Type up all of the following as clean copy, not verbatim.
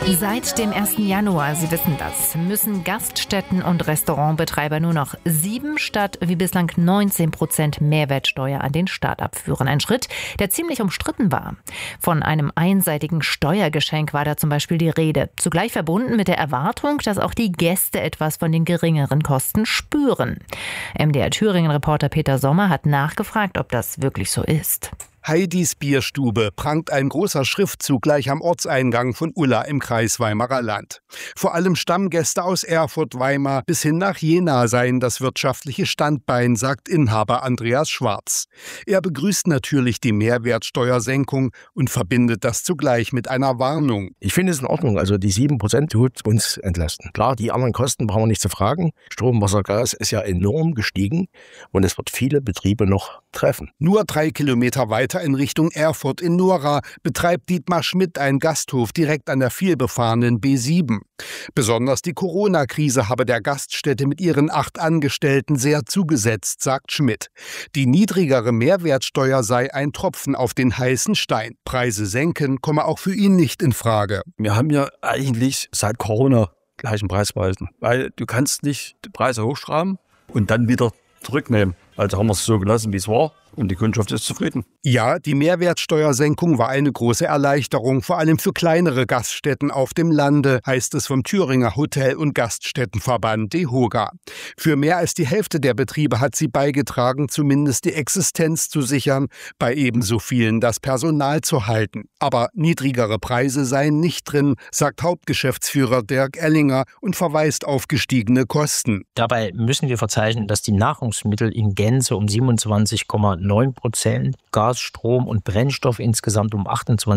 Seit dem 1. Januar, Sie wissen das, müssen Gaststätten und Restaurantbetreiber nur noch 7 statt wie bislang 19% Mehrwertsteuer an den Staat abführen. Ein Schritt, der ziemlich umstritten war. Von einem einseitigen Steuergeschenk war da zum Beispiel die Rede. Zugleich verbunden mit der Erwartung, dass auch die Gäste etwas von den geringeren Kosten spüren. MDR-Thüringen-Reporter Peter Sommer hat nachgefragt, ob das wirklich so ist. Heidis Bierstube prangt ein großer Schriftzug gleich am Ortseingang von Ulla im Kreis Weimarer Land. Vor allem Stammgäste aus Erfurt, Weimar bis hin nach Jena seien das wirtschaftliche Standbein, sagt Inhaber Andreas Schwarz. Er begrüßt natürlich die Mehrwertsteuersenkung und verbindet das zugleich mit einer Warnung. Ich finde es in Ordnung, also die 7% tut uns entlasten. Klar, die anderen Kosten brauchen wir nicht zu fragen. Strom, Wasser, Gas ist ja enorm gestiegen und es wird viele Betriebe noch treffen. Nur 3 Kilometer weiter in Richtung Erfurt in Nora betreibt Dietmar Schmidt einen Gasthof direkt an der vielbefahrenen B7. Besonders die Corona-Krise habe der Gaststätte mit ihren 8 Angestellten sehr zugesetzt, sagt Schmidt. Die niedrigere Mehrwertsteuer sei ein Tropfen auf den heißen Stein. Preise senken komme auch für ihn nicht in Frage. Wir haben ja eigentlich seit Corona gleichen Preisweisen, weil du kannst nicht die Preise hochschrauben und dann wieder zurücknehmen. Also haben wir es so gelassen, wie es war. Und die Kundschaft ist zufrieden. Ja, die Mehrwertsteuersenkung war eine große Erleichterung, vor allem für kleinere Gaststätten auf dem Lande, heißt es vom Thüringer Hotel- und Gaststättenverband DEHOGA. Für mehr als die Hälfte der Betriebe hat sie beigetragen, zumindest die Existenz zu sichern, bei ebenso vielen das Personal zu halten. Aber niedrigere Preise seien nicht drin, sagt Hauptgeschäftsführer Dirk Ellinger und verweist auf gestiegene Kosten. Dabei müssen wir verzeichnen, dass die Nahrungsmittel in Gänze um 27,9%, Gas, Strom und Brennstoff insgesamt um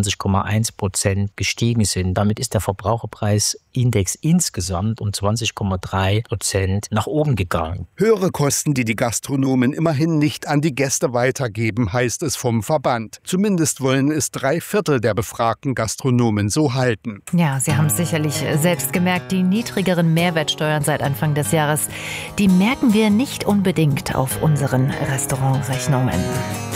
28,1% gestiegen sind. Damit ist der Verbraucherpreisindex insgesamt um 20,3% nach oben gegangen. Höhere Kosten, die die Gastronomen immerhin nicht an die Gäste weitergeben, heißt es vom Verband. Zumindest wollen es 3/4 der befragten Gastronomen so halten. Ja, Sie haben es sicherlich selbst gemerkt, die niedrigeren Mehrwertsteuern seit Anfang des Jahres, die merken wir nicht unbedingt auf unseren Restaurantrechnungen.